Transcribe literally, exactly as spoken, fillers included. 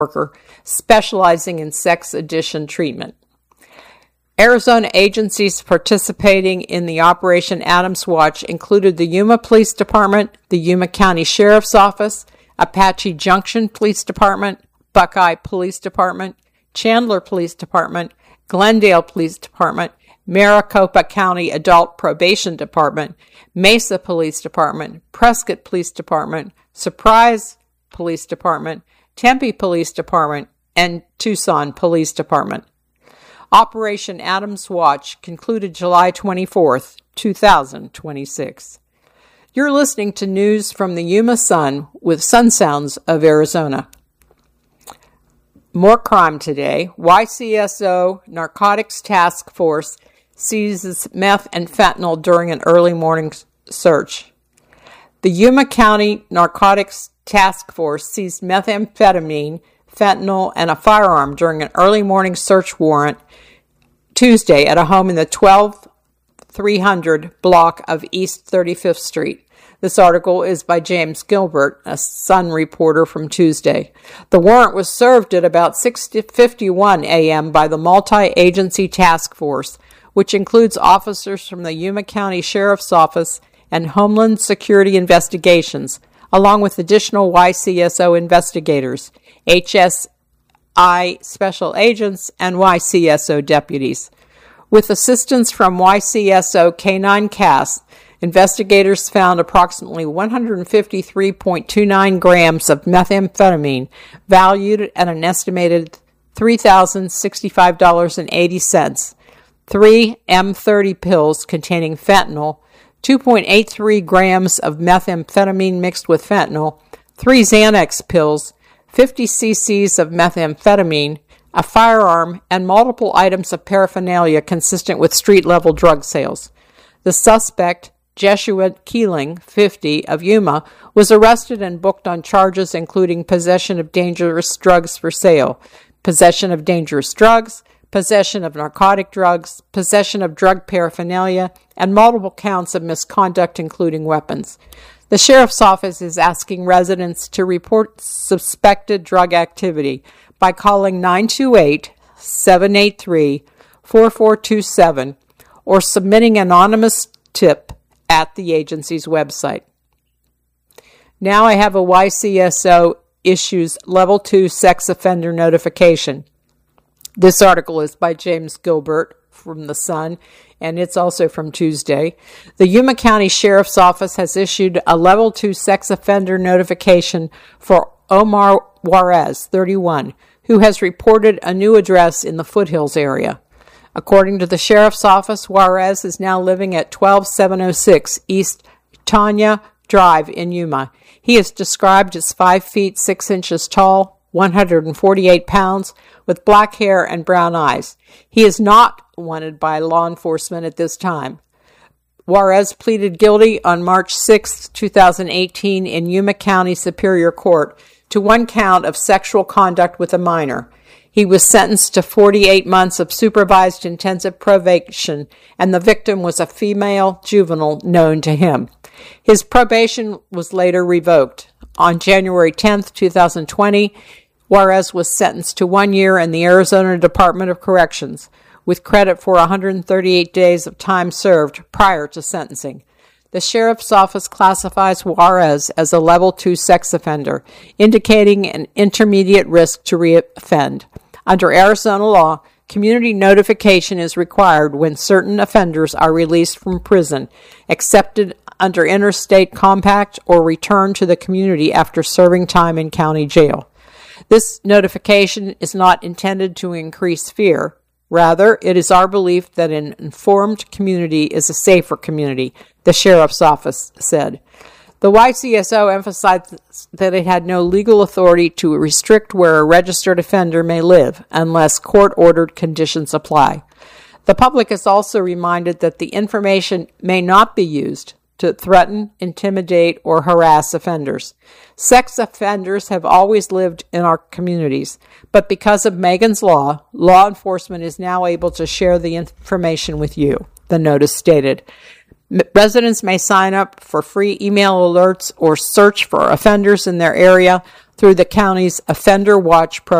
worker specializing in sex addiction treatment. Arizona agencies participating in the Operation Adams Watch included the Yuma Police Department, the Yuma County Sheriff's Office, Apache Junction Police Department, Buckeye Police Department, Chandler Police Department, Glendale Police Department, Maricopa County Adult Probation Department, Mesa Police Department, Prescott Police Department, Surprise Police Department, Tempe Police Department, and Tucson Police Department. Operation Adams Watch concluded July twenty-fourth, two thousand twenty-six. You're listening to news from the Yuma Sun with Sun Sounds of Arizona. More crime today. Y C S O Narcotics Task Force seizes meth and fentanyl during an early morning search. The Yuma County Narcotics Task Force seized methamphetamine, fentanyl, and a firearm during an early morning search warrant Tuesday at a home in the twelve three hundred block of East thirty-fifth Street. This article is by James Gilbert, a Sun reporter from Tuesday. The warrant was served at about six fifty-one a.m. by the multi-agency task force, which includes officers from the Yuma County Sheriff's Office and Homeland Security Investigations, along with additional Y C S O investigators, H S I special agents, and Y C S O deputies. With assistance from Y C S O K nine C A S, investigators found approximately one hundred fifty-three point two nine grams of methamphetamine, valued at an estimated three thousand sixty-five dollars and eighty cents, three M thirty pills containing fentanyl, two point eight three grams of methamphetamine mixed with fentanyl, three Xanax pills, fifty cc's of methamphetamine, a firearm, and multiple items of paraphernalia consistent with street-level drug sales. The suspect, Jesuit Keeling, fifty, of Yuma, was arrested and booked on charges including possession of dangerous drugs for sale, possession of dangerous drugs, possession of narcotic drugs, possession of drug paraphernalia, and multiple counts of misconduct including weapons. The Sheriff's Office is asking residents to report suspected drug activity by calling nine two eight, seven eight three, four four two seven or submitting an anonymous tip at the agency's website. Now I have a Y C S O issues Level two sex offender notification. This article is by James Gilbert from The Sun, and it's also from Tuesday. The Yuma County Sheriff's Office has issued a Level two sex offender notification for Omar Juarez, thirty-one, who has reported a new address in the Foothills area. According to the Sheriff's Office, Juarez is now living at twelve seven oh six East Tanya Drive in Yuma. He is described as five feet six inches tall, one hundred forty-eight pounds, with black hair and brown eyes. He is not wanted by law enforcement at this time. Juarez pleaded guilty on March sixth, twenty eighteen in Yuma County Superior Court to one count of sexual conduct with a minor. He was sentenced to forty-eight months of supervised intensive probation, and the victim was a female juvenile known to him. His probation was later revoked. On January tenth, twenty twenty, Juarez was sentenced to one year in the Arizona Department of Corrections, with credit for one hundred thirty-eight days of time served prior to sentencing. The Sheriff's Office classifies Juarez as a Level two sex offender, indicating an intermediate risk to reoffend. Under Arizona law, community notification is required when certain offenders are released from prison, accepted under interstate compact, or returned to the community after serving time in county jail. This notification is not intended to increase fear. Rather, it is our belief that an informed community is a safer community, the Sheriff's Office said. The Y C S O emphasized that it had no legal authority to restrict where a registered offender may live unless court-ordered conditions apply. The public is also reminded that the information may not be used to threaten, intimidate, or harass offenders. Sex offenders have always lived in our communities, but because of Megan's Law, law enforcement is now able to share the information with you, the notice stated. Residents may sign up for free email alerts or search for offenders in their area through the county's Offender Watch program.